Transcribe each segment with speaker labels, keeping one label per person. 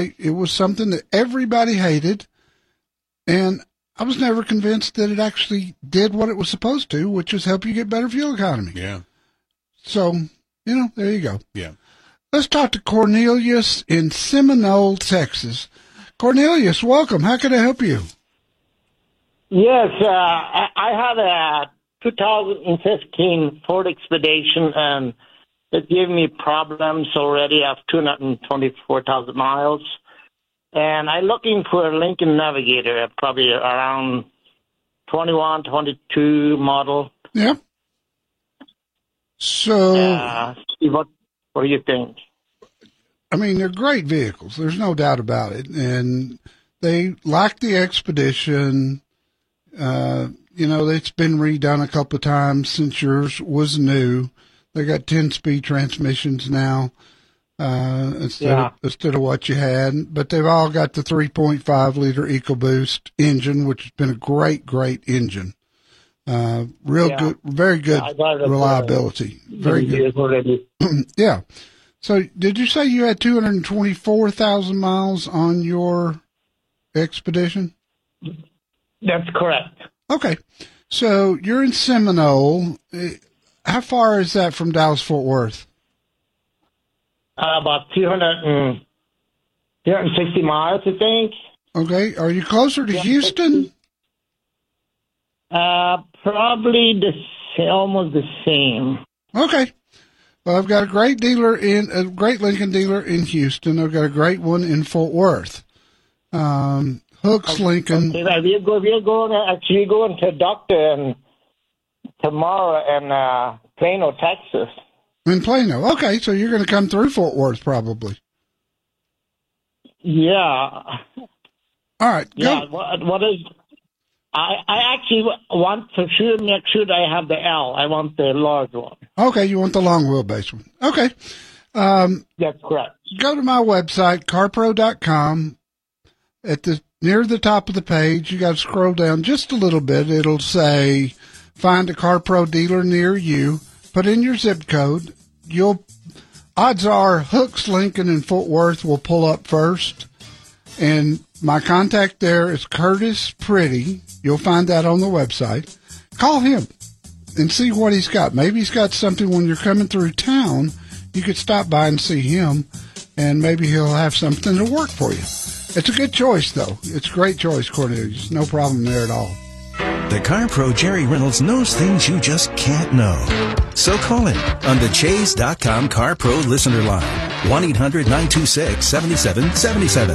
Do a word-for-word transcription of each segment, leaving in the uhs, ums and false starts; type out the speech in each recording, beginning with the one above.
Speaker 1: say it was something that everybody hated, and I was never convinced that it actually did what it was supposed to, which is help you get better fuel economy.
Speaker 2: Yeah.
Speaker 1: So, you know, there you go.
Speaker 2: Yeah.
Speaker 1: Let's talk to Cornelius in Seminole, Texas. Cornelius, welcome. How can I help you?
Speaker 3: Yes, uh, I, I had a two thousand fifteen Ford Expedition, and it gave me problems already of two hundred twenty-four thousand miles. And I'm looking for a Lincoln Navigator, probably around twenty-one, twenty-two model.
Speaker 1: Yeah. So,
Speaker 3: uh, see what, what do you think?
Speaker 1: I mean, they're great vehicles. There's no doubt about it. And they like the Expedition. Uh, you know, it's been redone a couple of times since yours was new. They got ten-speed transmissions now uh, instead,
Speaker 3: yeah.
Speaker 1: of, instead of what you had. But they've all got the three point five liter EcoBoost engine, which has been a great, great engine. Uh, real
Speaker 3: yeah.
Speaker 1: good, very good
Speaker 3: yeah,
Speaker 1: reliability. Very good. Yeah. So did you say you had two hundred twenty-four thousand miles on your Expedition?
Speaker 3: That's correct.
Speaker 1: Okay. So you're in Seminole. How far is that from Dallas-Fort Worth?
Speaker 3: Uh, about two hundred sixty miles, I think.
Speaker 1: Okay. Are you closer to Houston?
Speaker 3: Uh, probably the almost the same.
Speaker 1: Okay. Well, I've got a great dealer in a great Lincoln dealer in Houston. I've got a great one in Fort Worth. Um, Hooks Lincoln.
Speaker 3: Okay, we're going. We're going. Actually, going to doctor and tomorrow in uh, Plano, Texas.
Speaker 1: In Plano. Okay, so you're going to come through Fort Worth, probably.
Speaker 3: Yeah.
Speaker 1: All right.
Speaker 3: Yeah.
Speaker 1: Go.
Speaker 3: What, what is? I I actually want to sure make sure that I have the L. I want the large one.
Speaker 1: Okay, you want the long wheelbase one. Okay. Um,
Speaker 3: That's correct.
Speaker 1: Go to my website, car pro dot com. At the near the top of the page, you got to scroll down just a little bit. It'll say, find a CarPro dealer near you. Put in your zip code. You'll, odds are Hooks Lincoln in Fort Worth will pull up first. And my contact there is Curtis Pretty. You'll find that on the website. Call him and see what he's got. Maybe he's got something when you're coming through town. You could stop by and see him, and maybe he'll have something to work for you. It's a good choice, though. It's a great choice, Cornelius. No problem there at all.
Speaker 4: The Car Pro Jerry Reynolds knows things you just can't know. So call him on the Chase dot com Car Pro listener line. one eight hundred nine two six seven seven seven seven.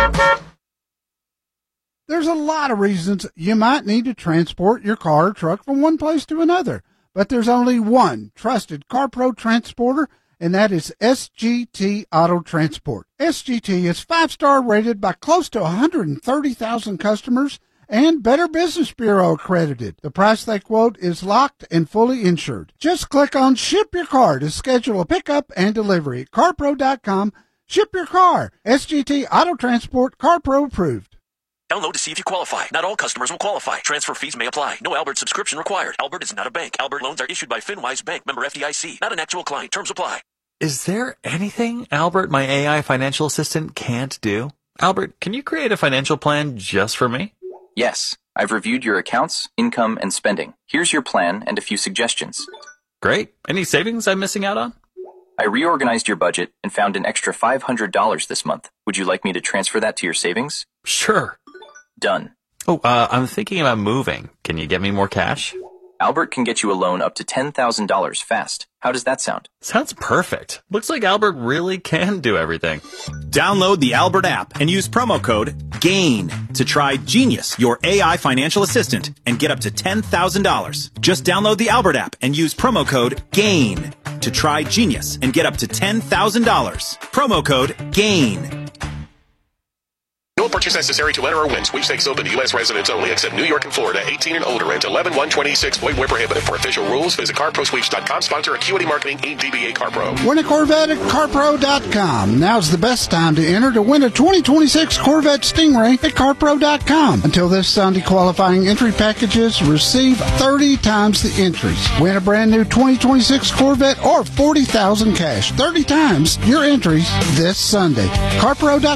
Speaker 1: There's a lot of reasons you might need to transport your car or truck from one place to another. But there's only one trusted CarPro transporter, and that is S G T Auto Transport. S G T is five-star rated by close to one hundred thirty thousand customers and Better Business Bureau accredited. The price they quote is locked and fully insured. Just click on Ship Your Car to schedule a pickup and delivery at car pro dot com. Ship your car. S G T Auto Transport, CarPro approved.
Speaker 5: Download to see if you qualify. Not all customers will qualify. Transfer fees may apply. No Albert subscription required. Albert is not a bank. Albert loans are issued by FinWise Bank, member F D I C. Not an actual client. Terms apply.
Speaker 6: Is there anything Albert, my A I financial assistant, can't do? Albert, can you create a financial plan just for me?
Speaker 7: Yes. I've reviewed your accounts, income, and spending. Here's your plan and a few suggestions.
Speaker 6: Great. Any savings I'm missing out on?
Speaker 7: I reorganized your budget and found an extra five hundred dollars this month. Would you like me to transfer that to your savings?
Speaker 6: Sure.
Speaker 7: Done.
Speaker 6: Oh, uh, I'm thinking about moving. Can you get me more cash?
Speaker 7: Albert can get you a loan up to ten thousand dollars fast. How does that sound?
Speaker 6: Sounds perfect. Looks like Albert really can do everything.
Speaker 8: Download the Albert app and use promo code GAIN to try Genius, your A I financial assistant, and get up to ten thousand dollars. Just download the Albert app and use promo code GAIN to try Genius and get up to ten thousand dollars. Promo code GAIN.
Speaker 2: No purchase necessary to enter or win. Sweepstakes open to U S residents only, except New York and Florida, eighteen and older, and eleven one twenty-six. Void where prohibited. For official rules, visit car pro sweeps dot com. Sponsor Acuity Marketing, E D B A CarPro.
Speaker 1: Win a Corvette at car pro dot com. Now's the best time to enter to win a twenty twenty-six Corvette Stingray at car pro dot com. Until this Sunday, qualifying entry packages receive thirty times the entries. Win a brand new twenty twenty-six Corvette or forty thousand cash. thirty times your entries this Sunday. car pro dot